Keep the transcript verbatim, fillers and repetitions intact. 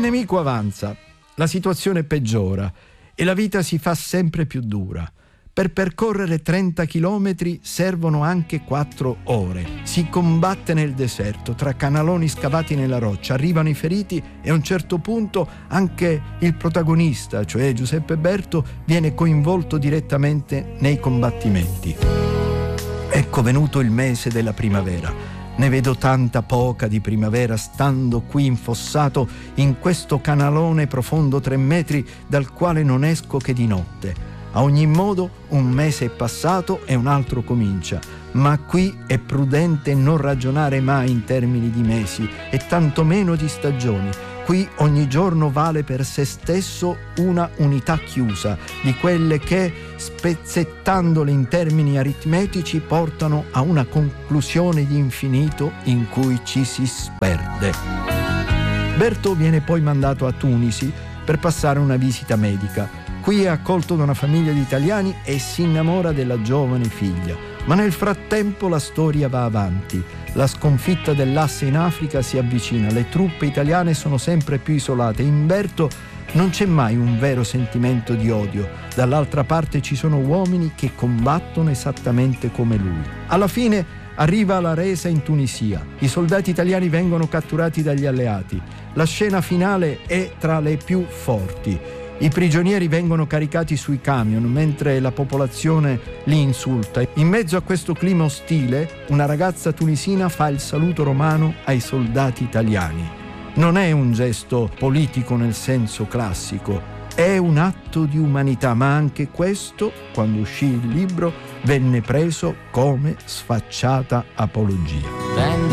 nemico avanza, la situazione peggiora e la vita si fa sempre più dura. Per percorrere trenta chilometri servono anche quattro ore. Si combatte nel deserto, tra canaloni scavati nella roccia, arrivano i feriti e a un certo punto anche il protagonista, cioè Giuseppe Berto, viene coinvolto direttamente nei combattimenti. Ecco venuto il mese della primavera. Ne vedo tanta poca di primavera stando qui infossato in questo canalone profondo tre metri dal quale non esco che di notte. A ogni modo un mese è passato e un altro comincia, ma qui è prudente non ragionare mai in termini di mesi e tantomeno di stagioni. Qui ogni giorno vale per se stesso una unità chiusa, di quelle che, spezzettandole in termini aritmetici, portano a una conclusione di infinito in cui ci si sperde. Berto viene poi mandato a Tunisi per passare una visita medica. Qui è accolto da una famiglia di italiani e si innamora della giovane figlia. Ma nel frattempo la storia va avanti. La sconfitta dell'asse in Africa si avvicina, le truppe italiane sono sempre più isolate. In Berto non c'è mai un vero sentimento di odio. Dall'altra parte ci sono uomini che combattono esattamente come lui. Alla fine arriva la resa in Tunisia. I soldati italiani vengono catturati dagli alleati. La scena finale è tra le più forti. I prigionieri vengono caricati sui camion mentre la popolazione li insulta. In mezzo a questo clima ostile, una ragazza tunisina fa il saluto romano ai soldati italiani. Non è un gesto politico nel senso classico, è un atto di umanità, ma anche questo, quando uscì il libro, venne preso come sfacciata apologia.